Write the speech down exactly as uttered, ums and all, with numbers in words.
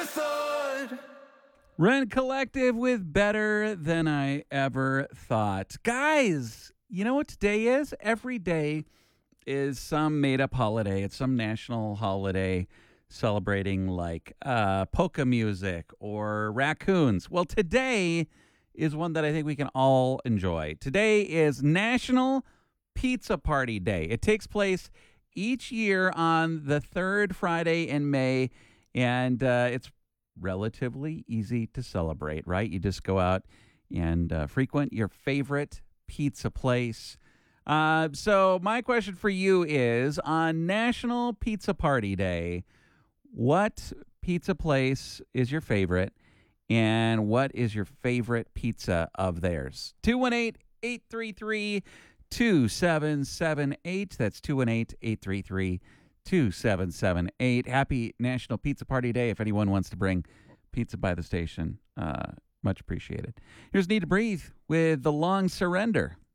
thought. Rent Collective with Better Than I Ever Thought. Guys, you know what today is? Every day is some made-up holiday. It's some national holiday celebrating like uh, polka music or raccoons. Well, today is one that I think we can all enjoy. Today is National Pizza Party Day. It takes place each year on the third Friday in May, and uh, it's relatively easy to celebrate, right? You just go out and uh, frequent your favorite pizza place. Uh, so my question for you is, on National Pizza Party Day, what pizza place is your favorite, and what is your favorite pizza of theirs? two one eight, eight three three, two seven seven eight. That's two one eight, eight three three, two seven seven eight. Happy National Pizza Party Day. If anyone wants to bring pizza by the station, uh, much appreciated. Here's Need to Breathe with The Long Surrender.